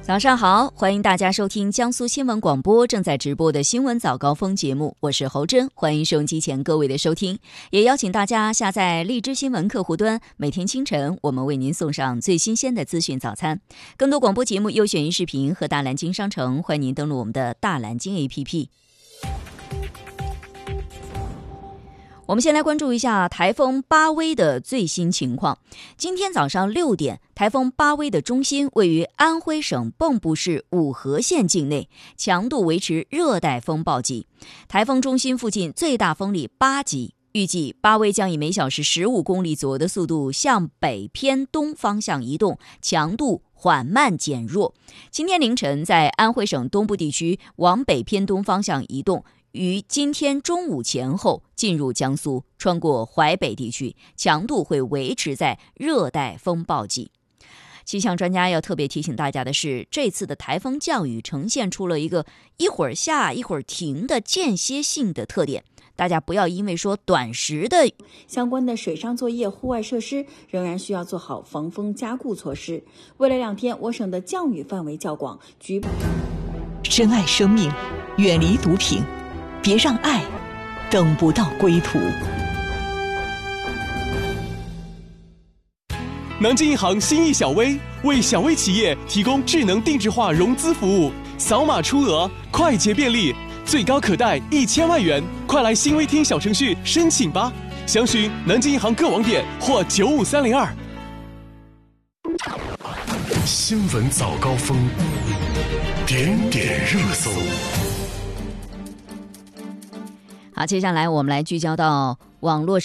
早上好，欢迎大家收听江苏新闻广播正在直播的新闻早高峰节目，我是侯真，欢迎收音机前各位的收听，也邀请大家下载荔枝新闻客户端，每天清晨我们为您送上最新鲜的资讯早餐。更多广播节目、优选音视频和大蓝鲸商城，欢迎您登录我们的大蓝鲸 APP。我们先来关注一下台风巴威的最新情况。今天早上6点，台风巴威的中心位于安徽省蚌埠市五河县境内，强度维持热带风暴级。台风中心附近最大风力8级，预计巴威将以每小时15公里左右的速度向北偏东方向移动，强度缓慢减弱。今天凌晨在安徽省东部地区往北偏东方向移动，于今天中午前后进入江苏，穿过淮北地区，强度会维持在热带风暴级。气象专家要特别提醒大家的是，这次的台风降雨呈现出了一个一会儿下一会儿停的间歇性的特点，大家不要因为说短时的相关的水上作业、户外设施仍然需要做好防风加固措施。未来2天，我省的降雨范围较广， 深爱生命，远离毒品，别让爱等不到归途。 南京银行心意小微为小微企业提供智能定制化融资服务，扫码出额，快捷便利，最高可贷1000万元，快来新微听小程序申请吧！详询南京银行各网点或95302。 新闻早高峰，点点热搜。 好，接下来我们来聚焦到网络